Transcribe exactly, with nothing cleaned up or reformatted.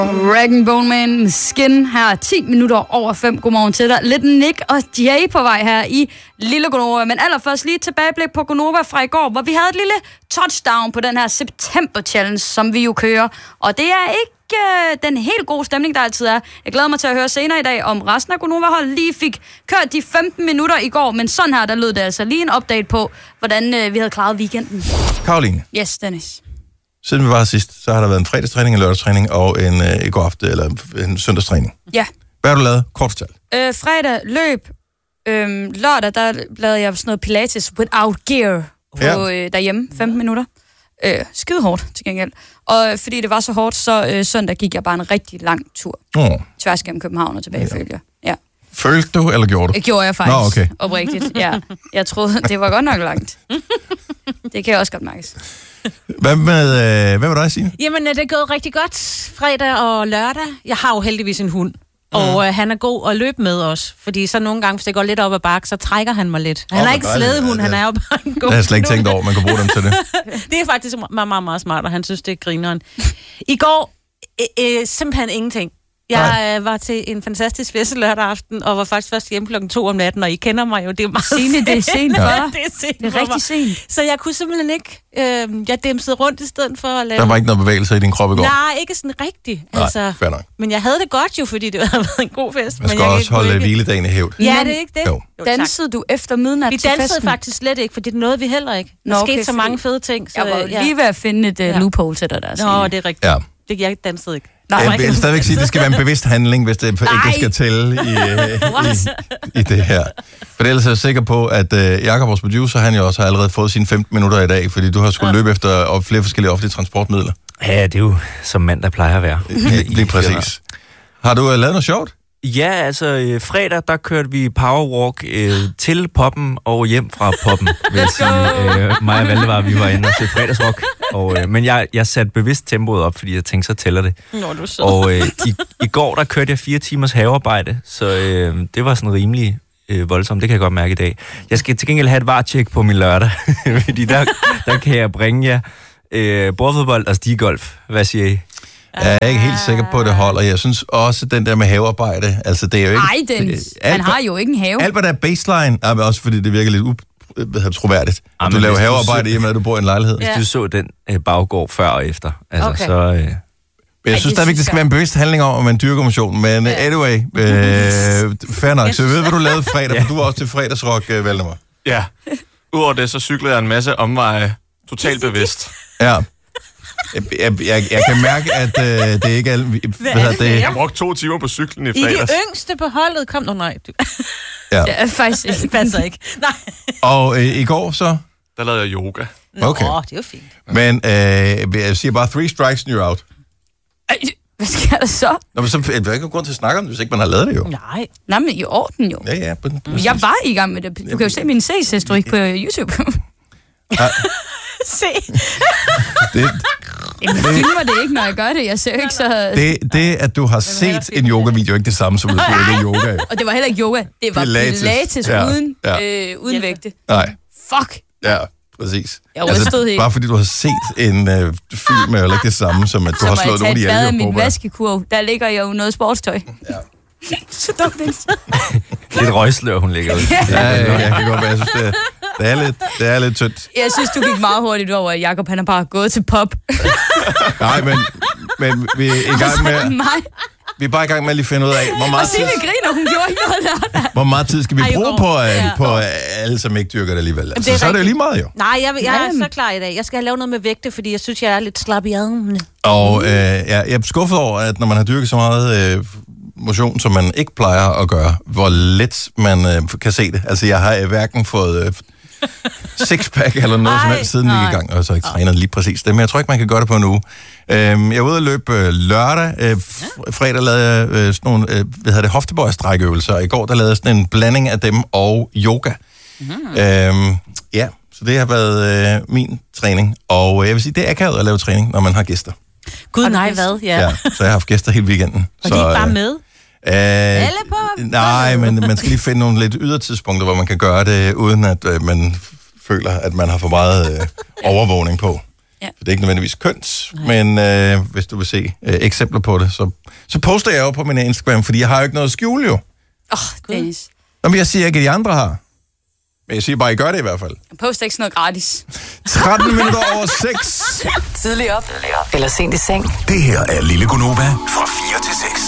Rag and Bone Man Skin her ti minutter over fem. Godmorgen til dig. Lidt Nick og Jay på vej her i Lille Gonova. Men allerførst lige tilbageblik på Gonova fra i går, hvor vi havde et lille touchdown på den her september-challenge, som vi jo kører. Og det er ikke øh, den helt gode stemning, der altid er. Jeg glæder mig til at høre senere i dag, om resten af Gonova-hold lige fik kørt de femten minutter i går. Men sådan her, der lød det altså lige en update på, hvordan øh, vi havde klaret weekenden. Karoline. Yes, Dennis. Siden vi var sidst, så har der været en fredagstræning, en lørdagstræning og en øh, i går aften, eller en søndagstræning. Ja. Hvad har du lavet? Kort fortalt. Øh, fredag løb. Øhm, lørdag, der lavede jeg sådan noget pilates without gear på, ja. øh, derhjemme. femten minutter. Øh, skide hårdt til gengæld. Og fordi det var så hårdt, så øh, søndag gik jeg bare en rigtig lang tur. Oh. Tværs gennem København og tilbage, ja. følger jeg. Ja. Følte du, eller gjorde du? Det gjorde jeg faktisk. Nå, okay. Oprigtigt, ja. Jeg troede, det var godt nok langt. Det kan jeg også godt mærkes. Hvad med, øh, hvad med dig, Signe? Jamen, det er gået rigtig godt fredag og lørdag. Jeg har jo heldigvis en hund, og øh, han er god at løbe med os. Fordi så nogle gange, hvis det går lidt op ad bakke, så trækker han mig lidt. Han oh, er ikke slædehund, ja, han er jo bare en god. Det har jeg slet ikke tænkt over, man kan bruge dem til det. Det er faktisk meget, meget, meget smart, og han synes, det er grineren. I går, øh, øh, simpelthen ingenting. Jeg øh, var til en fantastisk fest lørdag aften, og var faktisk først hjemme klokken to om natten, og I kender mig jo, det er meget sent. Det er sent for ja. dig. Det er, sent det er rigtig sent. Så jeg kunne simpelthen ikke, øh, jeg dæmsede rundt i stedet for at lave... Der var ikke noget bevægelse i din krop i går? Nej, ikke sådan rigtigt. Nej, altså, fair nok. Men jeg havde det godt jo, fordi det havde været en god fest. Man skal men jeg også holde ikke... hviledagen i hævd. Ja, det er ikke det. Jo. Jo, dansede du efter midnat vi til festen? Vi dansede faktisk slet ikke, for det nåede vi heller ikke. Der Nå, skete okay, så mange fede ting. Så, jeg var ja. lige ved at finde et uh, ja. loophole til dig der. Nå, det er rigtigt. Ja. Det, jeg dansede ikke. Nej, jeg vil stadigvæk sige, at det skal være en bevidst handling, hvis det ikke skal tælle i, i, i det her. For ellers er jeg sikker på, at uh, Jakob, vores producer, han jo også har allerede fået sine femten minutter i dag, fordi du har skulle ja. løbe efter flere forskellige offentlige transportmidler. Ja, det er jo som mand, der plejer at være. Lige præcis. Har du uh, lavet noget sjovt? Ja, altså øh, fredag, der kørte vi powerwalk øh, til poppen og hjem fra poppen, vil jeg sige. Øh, mig og Valdemar, vi var inde og se fredagsrock. Og, øh, men jeg, jeg satte bevidst tempoet op, fordi jeg tænkte, så tæller det. Nå, du så. Og øh, i, i går, der kørte jeg fire timers havearbejde, så øh, det var sådan rimelig øh, voldsomt. Det kan jeg godt mærke i dag. Jeg skal til gengæld have et varetjek på min lørdag, fordi der, der kan jeg bringe jer øh, bordfodbold og stigolf. Hvad siger I? Jeg er ikke helt sikker på, at det holder. Jeg synes også, den der med havearbejde, altså det er jo ikke... Nej, Dennis. Han har jo ikke en have. Alt, hvad der er baseline, er også fordi det virker lidt utroværdigt. Du laver havearbejde hjemme, når du bor i en lejlighed. Hvis du så den øh, baggård før og efter, altså okay. så... Øh... Jeg synes stadigvæk, det skal være en bevidst handling om, at man dyrker motion, men ja. anyway, øh, fair nok. Så jeg ved, hvad du lavede fredag, ja. for du var også til fredagsrock, uh, Valdemar. Ja. Udover det, så cyklede jeg en masse omveje, totalt bevidst. Ja. Jeg, jeg, jeg, jeg kan mærke, at øh, det ikke er... Hvad hvad er det, det? Jeg brugte to timer på cyklen i I fredags. de yngste på holdet kom... Nå, nej. Du... Ja. Det er faktisk ikke. Det passer ikke. Nej. Og øh, i går så... Der lavede jeg yoga. Okay. Nå, det er jo fint. Men øh, jeg siger bare, three strikes and you're out. Ej, hvad sker der så? Nå, men så er der ikke grund til at snakke om det, hvis ikke man har lavet det jo. Nej. Nej, men i orden jo. Ja, ja. Jeg var i gang med det. Du kan jo se min C-historik på YouTube. Ja. Se. Det, Jeg filmer det ikke, når jeg gør det. Jeg ser ikke så... det, det, at du har set en yoga-video, er ikke det samme, som at du er det yoga. Og det var heller ikke yoga. Det var Pilates. pilates, Ja, uden, ja. Øh, uden vægte. Nej, Fuck. ja, præcis. Jeg rystede helt. Bare fordi du har set en øh, film, er jo ikke det samme, som at du Så har må slået jeg nogen tage et ihjel. bad af jo, min håber jeg. vaskekurv. Der ligger jo noget sportstøj. Ja. Så dumt, Dennis. Lidt røgslør, hun ligger ud. Ja, ja, jeg kan godt være, jeg synes, det er, det er lidt, det er lidt tyndt. Jeg synes, du gik meget hurtigt over, at Jacob han er bare gået til pop. Nej, men, men vi er i gang med... Mig. Vi er bare i gang med at lige finde ud af, hvor Og meget tid, Signe griner, hun gjorde ikke noget lørdag. hvor meget tid skal vi Ej, bruge går. på, øh, Ja. på øh, alle, som ikke dyrker det alligevel. Altså, det er så er det jo rigtigt. lige meget jo. Nej, jeg, jeg er Jamen. så klar i dag. Jeg skal have lavet noget med vægte, fordi jeg synes, jeg er lidt slap i armene. Og øh, ja, jeg er skuffet over, at når man har dyrket så meget øh, motion, som man ikke plejer at gøre, hvor let man øh, kan se det. Altså, jeg har øh, hverken fået øh, sixpack eller noget som helst, siden vi gik i gang, og så ikke trænet lige præcis det. Men jeg tror ikke, man kan gøre det på en uge. Øhm, jeg var ude at løbe øh, lørdag. Øh, f- fredag lavede jeg øh, sådan nogle, øh, hvad hedder det, hoftebøjstrækøvelser. I går, der lavede jeg sådan en blanding af dem og yoga. Mm. Øhm, ja, så det har været øh, min træning. Og øh, jeg vil sige, det er akavet at lave træning, når man har gæster. Gud, nej, hvad? Ja. Ja, så jeg har haft gæster hele weekenden. Og så, de er ikke bare øh, med? Øh, Alle på? nej, men man skal lige finde nogle lidt ydertidspunkter, hvor man kan gøre det, uden at øh, man føler, at man har for meget øh, overvågning på. Ja. For det er ikke nødvendigvis kønt, Nej. men øh, hvis du vil se øh, eksempler på det, så, så poster jeg jo på min Instagram, fordi jeg har jo ikke noget at skjule jo. Åh, oh, Dennis. Jamen, jeg siger ikke, at de andre har. Men jeg siger bare, at I gør det i hvert fald. Jeg poster ikke sådan noget gratis. tretten minutter over seks. Tidlig op, eller sent i seng. Det her er Lille Gunova fra fire til seks.